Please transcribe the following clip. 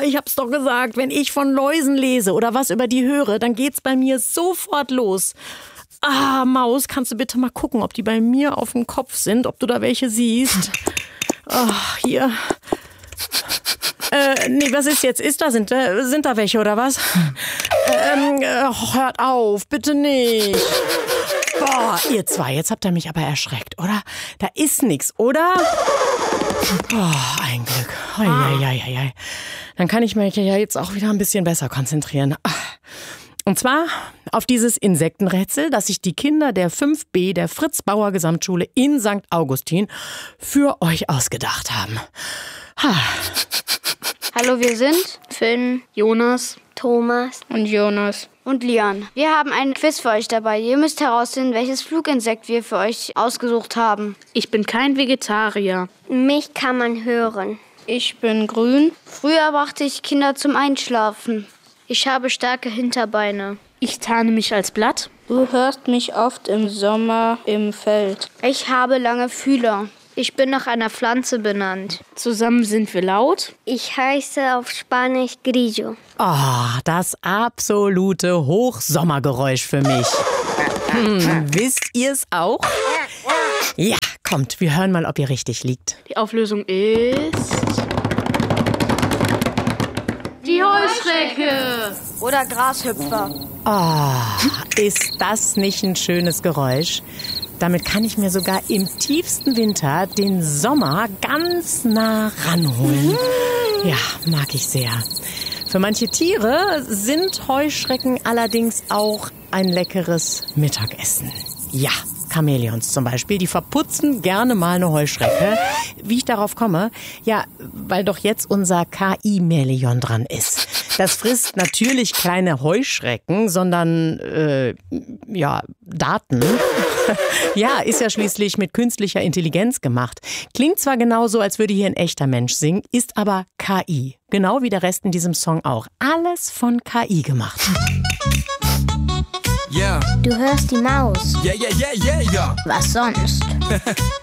ich hab's doch gesagt, wenn ich von Läusen lese oder was über die höre, dann geht's bei mir sofort los. Maus, kannst du bitte mal gucken, ob die bei mir auf dem Kopf sind, ob du da welche siehst? Hier. Nee, was ist jetzt? Sind da welche oder was? Hört auf, bitte nicht. Boah, ihr zwei, jetzt habt ihr mich aber erschreckt, oder? Da ist nix, oder? Oh, ein Glück. Ei. Dann kann ich mich ja jetzt auch wieder ein bisschen besser konzentrieren. Und zwar auf dieses Insektenrätsel, das sich die Kinder der 5B der Fritz-Bauer-Gesamtschule in St. Augustin für euch ausgedacht haben. Hallo, wir sind Finn, Jonas, Thomas und Jonas und Lian. Wir haben ein Quiz für euch dabei. Ihr müsst herausfinden, welches Fluginsekt wir für euch ausgesucht haben. Ich bin kein Vegetarier. Mich kann man hören. Ich bin grün. Früher brachte ich Kinder zum Einschlafen. Ich habe starke Hinterbeine. Ich tarne mich als Blatt. Du hörst mich oft im Sommer im Feld. Ich habe lange Fühler. Ich bin nach einer Pflanze benannt. Zusammen sind wir laut. Ich heiße auf Spanisch Grillo. Das absolute Hochsommergeräusch für mich. Wisst ihr's auch? Ja, kommt, wir hören mal, ob ihr richtig liegt. Die Auflösung ist... die Heuschrecke! Oder Grashüpfer. Ist das nicht ein schönes Geräusch? Damit kann ich mir sogar im tiefsten Winter den Sommer ganz nah ranholen. Ja, mag ich sehr. Für manche Tiere sind Heuschrecken allerdings auch ein leckeres Mittagessen. Ja, Chamäleons zum Beispiel, die verputzen gerne mal eine Heuschrecke. Wie ich darauf komme? Ja, weil doch jetzt unser KI-Melion dran ist. Das frisst natürlich keine Heuschrecken, sondern, Daten. Ja, ist ja schließlich mit künstlicher Intelligenz gemacht. Klingt zwar genauso, als würde hier ein echter Mensch singen, ist aber KI. Genau wie der Rest in diesem Song auch. Alles von KI gemacht. Du hörst die Maus. Ja. Was sonst?